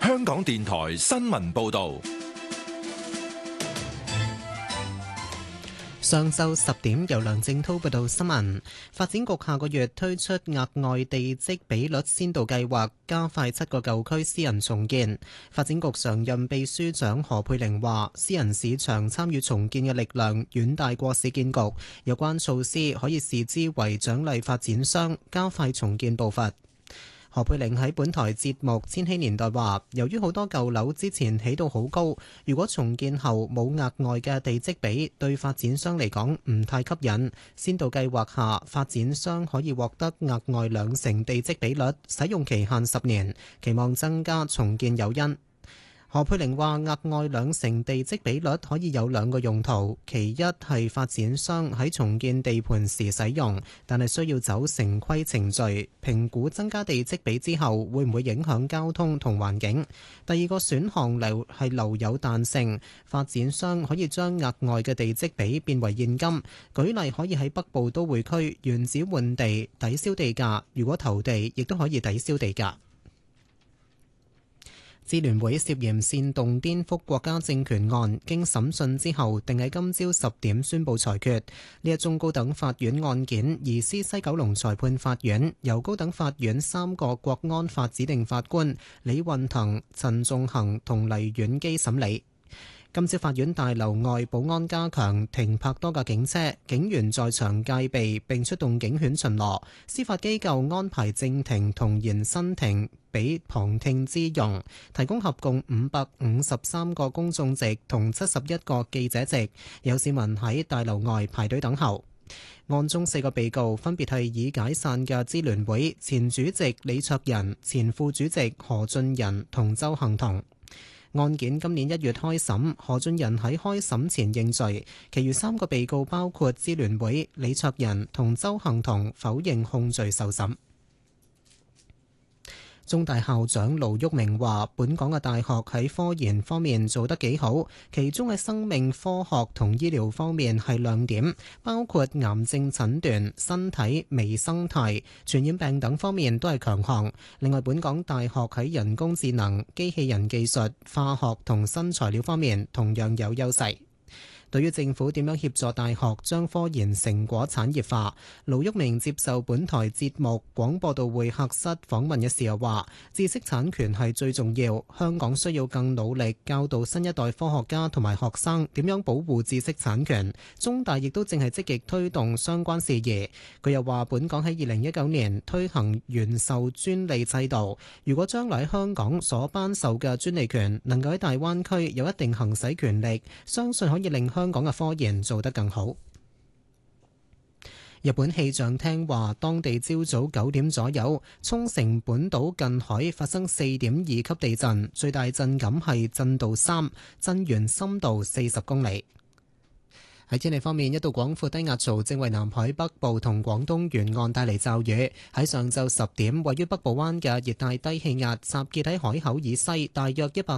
香港電台新聞報道。 上晝10點，由梁正滔報道新聞。發展局下個月推出額外地積比率先導計劃，加快7個舊區私人重建。發展局常任秘書長何佩玲話，私人市場參與重建嘅力量遠大過市建局，有關措施可以視之為獎勵發展商，加快重建步伐。何佩玲喺本台節目《千禧年代》話，由於好多舊樓之前起到好高，如果重建後冇額外嘅地積比，對發展商嚟講唔太吸引。先導計劃下，發展商可以獲得額外2成地積比率，使用期限10年，期望增加重建誘因。何佩玲話：額外2成地積比率可以有2個用途，其一係發展商喺重建地盤時使用，但係需要走城規程序，評估增加地積比之後會唔會影響交通同環境。第二個選項係留有彈性，發展商可以將額外嘅地積比變為現金，舉例可以喺北部都會區原址換地抵消地價，如果投地亦都可以抵消地價。支聯會涉嫌煽動顛覆國家政權案，經審訊之後，定喺今朝10點宣佈裁決。呢一宗高等法院案件移師西九龍裁判法院，由高等法院3個國安法指定法官李運騰、陳仲衡同黎婉基審理。今朝法院大樓外保安加強，停泊多架警車，警員在場戒備並出動警犬巡邏。司法機構安排正庭同延伸庭俾旁聽之用，提供合共553個公眾席同71個記者席。有市民喺大樓外排隊等候。案中4個被告分別係已解散嘅支聯會前主席李卓人、前副主席何俊仁同鄒幸彤。案件今年1月開審，何俊仁喺開審前認罪，其餘3個被告包括支聯會李卓人同鄒幸彤否認控罪受審。中大校長盧煜明話，本港嘅大學喺科研方面做得幾好，其中喺生命科學同醫療方面係亮點，包括癌症診斷、身體微生態、傳染病等方面都係強項。另外，本港大學喺人工智能、機器人技術、化學同新材料方面同樣有優勢。對於政府點樣協助大學將科研成果產業化，盧煜明接受本台節目廣播道會客室訪問嘅時候話，知識產權係最重要，香港需要更努力教導新一代科學家同埋學生點樣保護知識產權。中大亦都正係積極推動相關事宜。佢又話，本港喺2019年推行原授專利制度，如果將來喺香港所頒授嘅專利權能夠喺大灣區有一定行使權力，相信可以令香港嘅科研做得更好。日本氣象廳話，當地朝早9點左右，沖繩本島近海發生4.2級地震，最大震感係震度3，震源深度40公里。喺天氣方面，一道廣闊低壓槽正為南海北部同廣東沿岸帶嚟驟雨。喺上晝10點，位於北部灣嘅熱帶低氣壓集結喺海口以西大約100